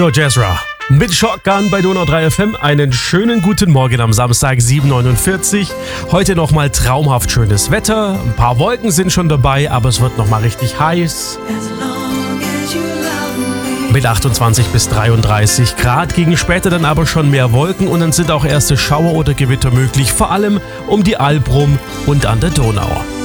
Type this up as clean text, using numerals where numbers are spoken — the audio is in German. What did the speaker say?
George Ezra mit Shotgun bei Donau 3 FM. Einen schönen guten Morgen am Samstag, 7:49 Uhr. Heute nochmal traumhaft schönes Wetter. Ein paar Wolken sind schon dabei, aber es wird nochmal richtig heiß. Mit 28 bis 33 Grad, gegen später dann aber schon mehr Wolken und dann sind auch erste Schauer oder Gewitter möglich, vor allem um die Alp rum und an der Donau.